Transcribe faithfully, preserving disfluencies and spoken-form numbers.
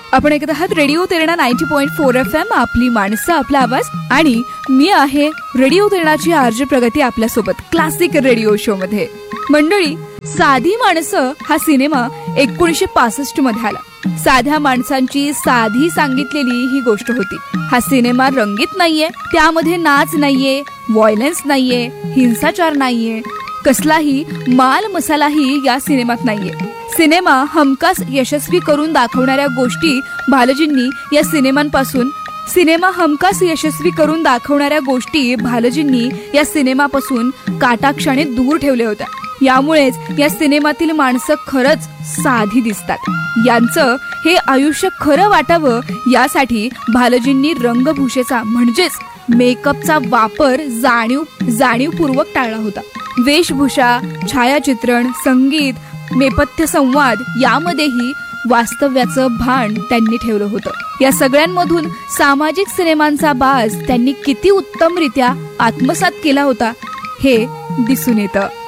आपण ऐकत आहात radio Terna ninety point four F M, आपली माणसं आपला आवाज. आणि मी आहे रेडिओ तेरणाची आरजे प्रगती आपल्यासोबत क्लासिक रेडिओ शो मध्ये. मंडळी, साधी माणसं हा सिनेमा एकोणीसशे पासष्ट मध्ये आला. साध्या माणसांची साधी सांगितलेली ही गोष्ट होती. हा सिनेमा रंगीत नाहीये, त्यामध्ये नाच नाहीये, व्हायलन्स नाहीये, हिंसाचार नाहीये, कसलाही माल मसालाही या सिनेमात नाहीये. सिनेमा हमखास यशस्वी करून दाखवणाऱ्या गोष्टी भालजींनी या सिनेमांपासून सिनेमा हमखास यशस्वी करून दाखवणाऱ्या गोष्टी भालजींनी या सिनेमापासून काटाक्षाने दूर ठेवल्या होत्या. यामुळेच या सिनेमातील माणसं खरंच साधी दिसतात. यांचं हे आयुष्य खरं वाटावं यासाठी भालजींनी रंगभूषेचा म्हणजेच मेकअपचा वापर जाणीव जाणीवपूर्वक टाळला होता. वेशभूषा, छायाचित्रण, संगीत, नेपथ्य संवाद यामध्येही वास्तव्याचं भान त्यांनी ठेवलं होतं. या सगळ्यांमधून सामाजिक सिनेमांचा बाज त्यांनी किती उत्तमरित्या आत्मसात केला होता हे दिसून येतं.